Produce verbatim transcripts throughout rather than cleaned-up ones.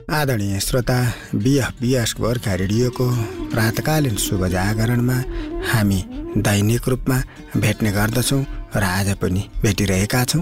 आदरणीय श्रोता, BF BS Gorkha रेडियोको प्रातकालीन शुभ जागरणमा हामी दैनिक रूपमा भेट्ने गर्दछौँ र आज पनि भेटिरहेका छौँ।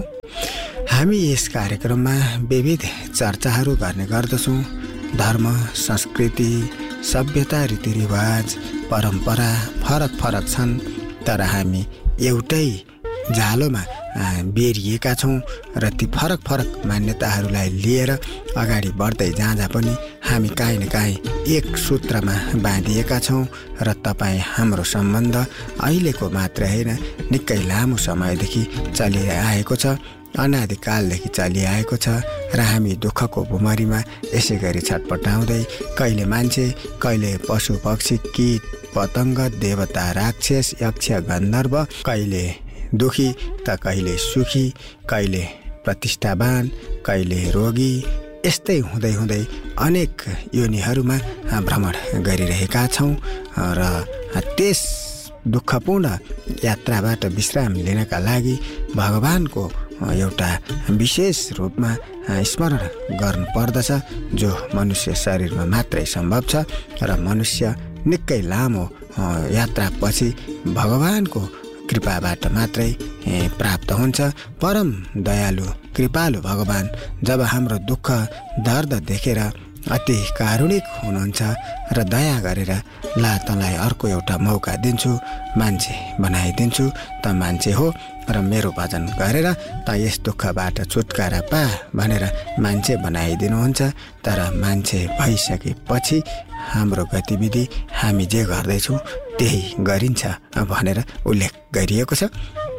हामी यस कार्यक्रममा विविध चर्चाहरू गर्ने गर्दछौँ। धर्म, संस्कृति, सभ्यता, रीतिरिवाज, परम्परा फरक फरक छन्, तर हामी एउटै जालोमा बेरिएका छौँ र ती फरक फरक मान्यताहरूलाई लिएर अगाडि बढ्दै जाँदा पनि हामी काहीँ न काहीँ एक सूत्रमा बाँधिएका छौँ र तपाईँ हाम्रो सम्बन्ध अहिलेको मात्र होइन, निकै लामो समयदेखि चलिआएको छ, अनादिकालदेखि चलिआएको छ र हामी दुःखको भुमरीमा यसै गरी छटपटाउँदै कहिले मान्छे, कहिले पशु पक्षी, कीट पतङ्ग, देवता, राक्षस, यक्ष, गन्धर्व, कहिले दुखी त कहिले सुखी, कहिले प्रतिष्ठावान, कहिले रोगी, यस्तै हुँदै हुँदै अनेक योनिहरूमा भ्रमण गरिरहेका छौँ र त्यस दुःखपूर्ण यात्राबाट विश्राम लिनका लागि भगवानको एउटा विशेष रूपमा स्मरण गर्नुपर्दछ, जो मनुष्य शरीरमा मात्रै सम्भव छ र मनुष्य निकै लामो यात्रापछि भगवानको कृपाबाट मात्रै प्राप्त हुन्छ। परम दयालु कृपालु भगवान जब हाम्रो दुःख दर्द देखेर अति कारुणिक हुनुहुन्छ र दया गरेर ला तँलाई अर्को एउटा मौका दिन्छु, मान्छे बनाइदिन्छु, त मान्छे हो र मेरो भजन गरेर त यस दुःखबाट छुटकारा पा भनेर मान्छे बनाइदिनुहुन्छ। तर मान्छे भइसकेपछि हाम्रो गतिविधि हामी जे गर्दैछौँ त्यही गरिन्छ भनेर उल्लेख गरिएको छ।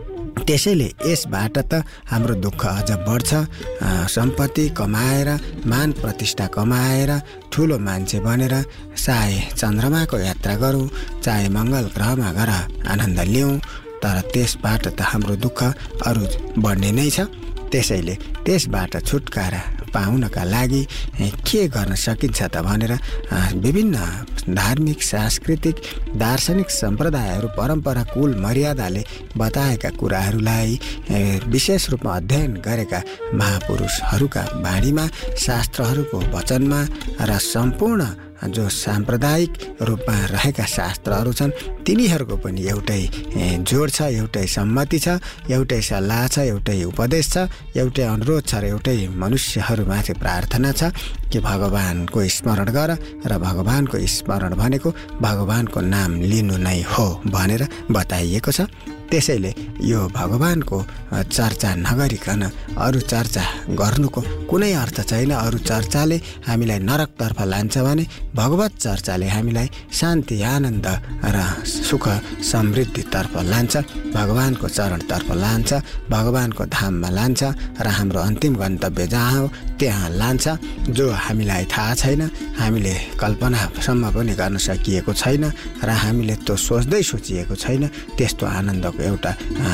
त्यसैले यसबाट त हाम्रो दुःख अझ बढ्छ। सम्पत्ति कमाएर, मान प्रतिष्ठा कमाएर, ठुलो मान्छे बनेर चाहे चन्द्रमाको यात्रा गरौँ, चाहे मङ्गल ग्रहमा गएर आनन्द लिउँ, तर त्यसबाट त हाम्रो दुःख अरू बढ्ने नै छ। त्यसैले त्यसबाट छुटकारा पाउनका लागि के गर्न सकिन्छ त भनेर विभिन्न धार्मिक, सांस्कृतिक, दार्शनिक सम्प्रदायहरू, परम्परा, कुल मर्यादाले बताएका कुराहरूलाई विशेष रूपमा अध्ययन गरेका महापुरुषहरूका बाणीमा, शास्त्रहरूको वचनमा र सम्पूर्ण जो साम्प्रदायिक रूपमा रहेका शास्त्रहरू छन् तिनीहरूको पनि एउटै जोड छ, एउटै सम्मति छ, एउटै सल्लाह छ, एउटै उपदेश छ, एउटै अनुरोध छ र एउटै मनुष्यहरूमाथि प्रार्थना छ कि भगवानको स्मरण गर र भगवानको स्मरण भनेको भगवानको नाम लिनु नै हो भनेर बताइएको छ। त्यसैले यो भगवानको चर्चा नगरिकन अरू चर्चा गर्नुको कुनै अर्थ छैन। अरू चर्चाले हामीलाई नरकतर्फ लान्छ भने भगवत चर्चाले हामीलाई शान्ति, आनन्द र सुख समृद्धितर्फ लान्छ, भगवानको चरणतर्फ लान्छ, भगवानको धाममा लान्छ र हाम्रो अन्तिम गन्तव्य जहाँ हो त्यहाँ लान्छ, जो हामीलाई थाहा छैन, हामीले कल्पनासम्म पनि गर्न सकिएको छैन र हामीले त्यो सोच्दै सोचिएको छैन। त्यस्तो आनन्दको एउटा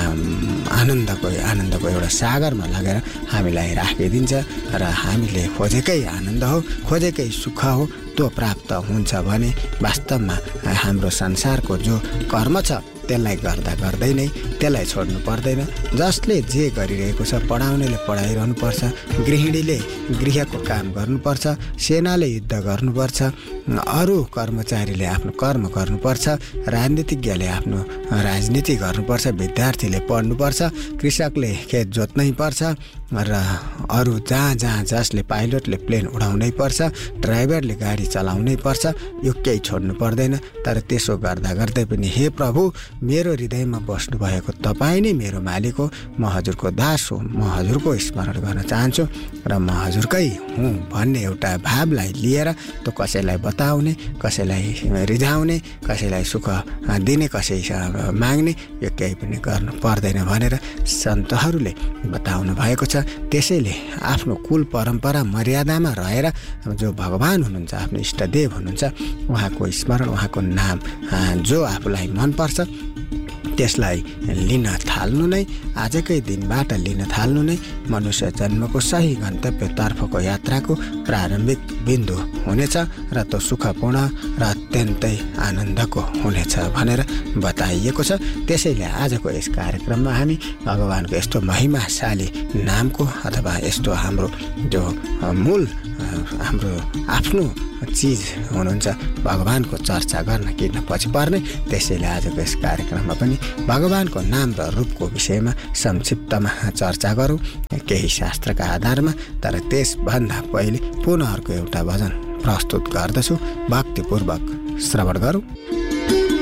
आनन्दको आनन्दको एउटा सागरमा लगेर हामीलाई राखिदिन्छ र हामीले खोजेकै आनन्द हो, खोजेकै सुख हो त्यो प्राप्त हुन्छ भने वास्तवमा हाम्रो संसारको जो कर्म छ त्यसलाई गर्दा गर्दै नै त्यसलाई छोड्नु पर्दैन। जसले जे गरिरहेको छ, पढाउनेले पढाइरहनु पर्छ, गृहिणीले गृहको काम गर्नुपर्छ, सेनाले युद्ध गर्नुपर्छ, अरू कर्मचारीले आफ्नो कर्म गर्नुपर्छ, राजनीतिज्ञले आफ्नो राजनीति गर्नुपर्छ, विद्यार्थीले पढ्नुपर्छ, कृषकले खेत जोत्नै पर्छ र अरू जहाँ जहाँ जसले पाइलटले प्लेन उडाउनै पर्छ, ड्राइभरले गाडी चलाउनै पर्छ, यो केही छोड्नु पर्दैन। तर त्यसो गर्दा गर्दै पनि हे प्रभु, मेरो हृदयमा बस्नु भएको तपाईँ नै मेरो मालिक हो, म हजुरको दास हो, म हजुरको स्मरण गर्न चाहन्छु र म हजुरकै हुँ भन्ने एउटा भावलाई लिएर त्यो कसैलाई बताउने, कसैलाई रिझाउने, कसैलाई सुख दिने, कसैसँग माग्ने यो केही पनि गर्नु पर्दैन भनेर सन्तहरूले बताउनु भएको छ। त्यसैले आफ्नो कुल परम्परा मर्यादामा रहेर जो भगवान हुनुहुन्छ, आफ्नो इष्टदेव हुनुहुन्छ, उहाँको स्मरण, उहाँको नाम जो आफूलाई मनपर्छ त्यसलाई लिन थाल्नु नै आजकै दिनबाट लिन थाल्नु नै मनुष्य जन्मको सही गन्तव्यतर्फको यात्राको प्रारम्भिक बिन्दु हुनेछ र त्यो सुखपूर्ण र अत्यन्तै आनन्दको हुनेछ भनेर बताइएको छ। त्यसैले आजको यस कार्यक्रममा हामी भगवानको यस्तो महिमाशाली नामको अथवा यस्तो हाम्रो जो मूल हाम्रो आफ्नो चिज हुनुहुन्छ भगवानको चर्चा गर्न किन पछि पर्ने। त्यसैले आजको यस कार्यक्रममा पनि भगवानको नाम र रूपको विषयमा संक्षिप्तमा चर्चा गरौँ केही शास्त्रका आधारमा। तर त्यसभन्दा पहिले पुनः अर्को एउटा भजन प्रस्तुत गर्दछु, भक्तिपूर्वक श्रवण गरौँ।